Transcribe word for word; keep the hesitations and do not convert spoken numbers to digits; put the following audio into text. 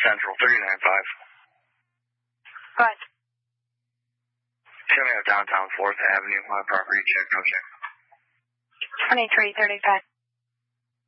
Central, thirty-nine five. Go ahead. Show me out downtown fourth Avenue, my property check, no check. twenty-three thirty-five.